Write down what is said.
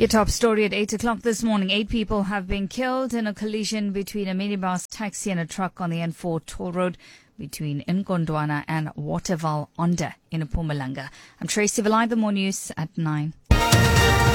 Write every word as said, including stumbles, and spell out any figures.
Your top story at eight o'clock this morning. Eight people have been killed in a collision between a minibus taxi and a truck on the N four toll road between Nkondwana and Waterval Onda in Mpumalanga. I'm Tracy Valai, the more news at nine.